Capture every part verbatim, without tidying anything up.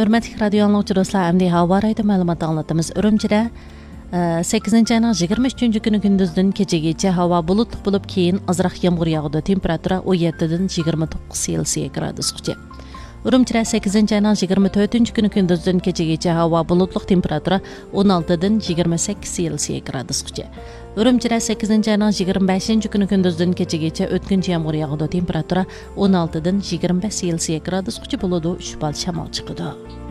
Hörmətli radio anlıqçı dostlar, əmdi hava rayda məlumat anlatımız. Ürümçidə sakkizinchi ayning yigirma uchinchi kuni kunduzdan kechagacha havo bulutli bo'lib, keyin ozroq yomg'ir yog'di. Temperatura o'n yettidan yigirma to'qqiz Selsiya gradusgacha. Urumchida sakkizinchi ayning yigirma to'rtinchi kuni kunduzdan kechagacha havo bulutli, temperatura o'n oltidan yigirma sakkiz Selsiya gradusgacha. Urumchida sakkizinchi ayning yigirma beshinchi kuni kunduzdan kechagacha o'tkinchi yomg'ir yog'di. Temperatura o'n oltidan yigirma besh Selsiya gradusgacha bo'ladi. uch bal shamol chiqadi.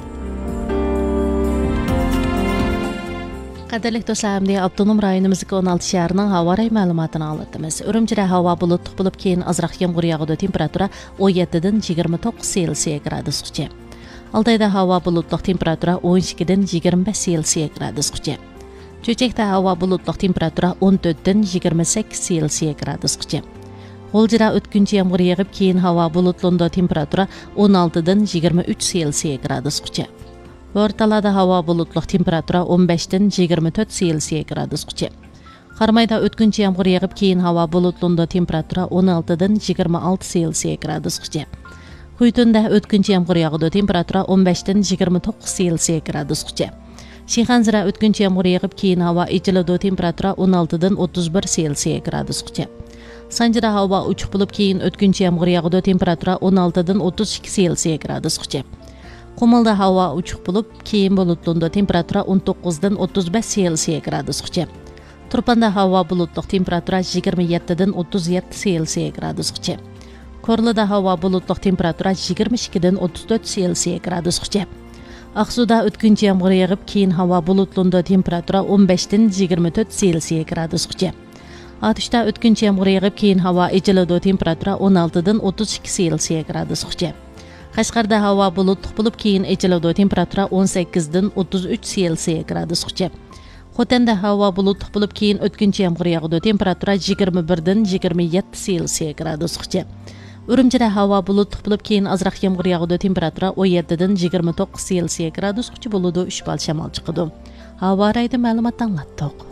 Qadarlik dostlar, hamda avtonom rayonimizga o'n olti shaharning havo rayi ma'lumotini anlatamiz. Urumchida havo bulutli bo'lib, keyin ozroq yomg'ir yog'di. Temperatura o'n yettidan yigirma to'qqiz Selsiya gradusgacha. Altayda havo bulutli, temperatura o'n ikkidan yigirma besh Selsiya gradusgacha. Cho'chakda havo bulutli, temperatura o'n to'rtdan yigirma sakkiz Selsiya gradusgacha. G'o'ljida o'tkinchi yomg'ir yog'ib, keyin havo bulutli, temperatura o'n oltidan yigirma uch Selsiya gradusgacha. O'rtalada havo bulutli, temperatura o'n beshdan yigirma to'rt Selsiya gradusgacha. Qarmayda o'tkinchi yomg'ir yog'ib, keyin havo bulutli, temperatura o'n oltidan yigirma olti Selsiya gradusgacha. Quytunda o'tkinchi yomg'ir yog'di, temperatura o'n beshdan yigirma to'qqiz Selsiya gradusgacha. Shixanzira o'tkinchi yomg'ir yog'ib, keyin havo echiladi, temperatura o'n oltidan o'ttiz bir Selsiya gradusgacha. Sanjida havo ochiq bo'lib, keyin o'tkinchi yomg'ir yog'di, temperatura o'n oltidan o'ttiz ikki Selsiya gradusgacha. Qumulda havo ochiq bo'lib, keyin bulutli, temperatura o'n to'qqizdan o'ttiz besh Selsiya gradusgacha. Turpanda havo bulutli, temperatura yigirma yettidan o'ttiz yetti Selsiya gradusgacha. Korlida havo bulutli, temperatura yigirma ikkidan o'ttiz to'rt Selsiya gradusgacha. Aqsuda o'tkinchi yomg'ir yog'ib, keyin havo bulutli, temperatura o'n beshdan yigirma to'rt Selsiya gradusgacha. Atishda o'tkinchi yomg'ir yog'ib, keyin havo echiladi, temperatura o'n oltidan o'ttiz ikki Selsiya gradusgacha. Qashqarda havo bulutli bo'lib, keyin echiladi, temperatura o'n sakkizdan o'ttiz uch Selsiya gradusgacha. Xotanda havo bulutli bo'lib, keyin o'tkinchi yomg'ir yog'di, temperatura yigirma birdan yigirma yetti Selsiya gradusgacha. Urumchida havo bulutli bo'lib, keyin ozroq yomg'ir yog'di, temperatura o'n yettidan yigirma to'qqiz Selsiya gradusgacha bo'ladi. uch bal shamol chiqadi. Havo rayida ma'lumot anglatdik.